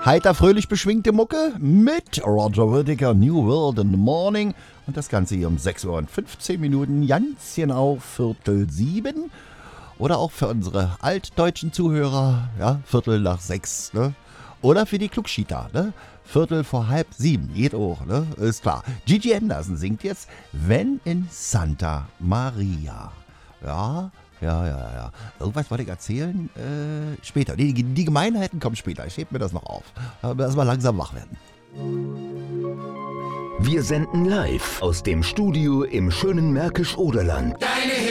Heiter, fröhlich beschwingte Mucke mit Roger Whittaker, New World in the Morning. Und das Ganze hier um 6 Uhr und 15 Minuten, ganz genau 6:45. Oder auch für unsere altdeutschen Zuhörer, ja, 6:15, ne? Oder für die Klugschieter, ne? 6:45, geht auch, ne? Ist klar. Gigi Anderson singt jetzt Wenn in Santa Maria. Ja. Irgendwas wollte ich erzählen? Später. Die Gemeinheiten kommen später. Ich hebe mir das noch auf. Aber erstmal langsam wach werden. Wir senden live aus dem Studio im schönen Märkisch-Oderland. Deine